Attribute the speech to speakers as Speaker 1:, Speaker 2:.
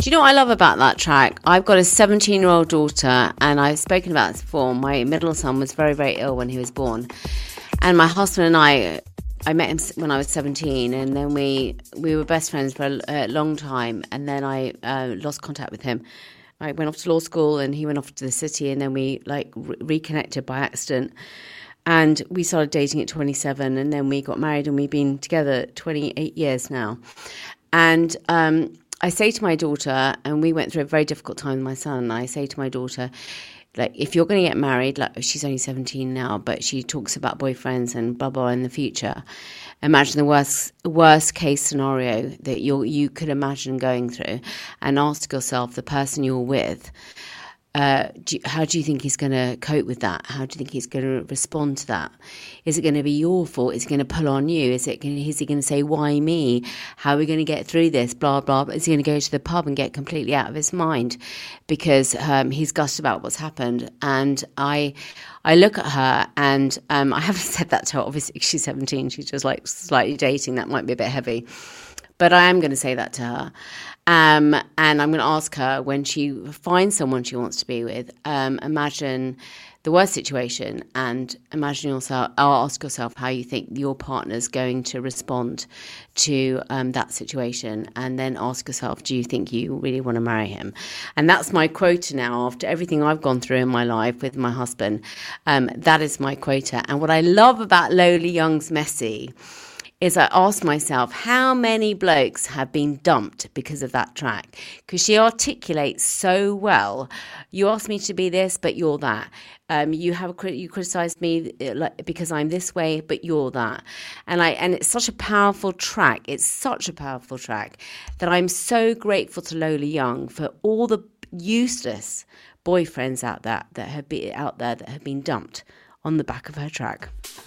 Speaker 1: Do you know what I love about that track? I've got a 17-year-old daughter, and I've spoken about this before. My middle son was very, very ill when he was born. And my husband and I met him when I was 17, and then we were best friends for a long time. And then I lost contact with him. I went off to law school, and he went off to the city, and then we reconnected by accident. And we started dating at 27, and then we got married, and we've been together 28 years now. And I say to my daughter, and we went through a very difficult time with my son, and I say to my daughter, like, if you're going to get married, like, she's only 17 now, but she talks about boyfriends and blah, blah in the future. Imagine the worst case scenario that you could imagine going through, and ask yourself, the person you're with, how do you think he's going to cope with that? How do you think he's going to respond to that? Is it going to be your fault? Is he going to pull on you? Is he going to say, why me? How are we going to get through this? Blah, blah. Is he going to go to the pub and get completely out of his mind because he's gushed about what's happened? And I look at her, and I haven't said that to her. Obviously, she's 17. She's just like slightly dating. That might be a bit heavy. But I am going to say that to her. And I'm going to ask her, when she finds someone she wants to be with, imagine the worst situation, and imagine yourself, or ask yourself how you think your partner's going to respond to that situation, and then ask yourself, do you think you really want to marry him? And that's my quota now, after everything I've gone through in my life with my husband. That is my quota. And what I love about Lola Young's Messy is I asked myself, how many blokes have been dumped because of that track? Because she articulates so well. You asked me to be this, but you're that. You criticised me because I'm this way, but you're that. And it's such a powerful track. It's such a powerful track that I'm so grateful to Lola Young for all the useless boyfriends that have been dumped on the back of her track.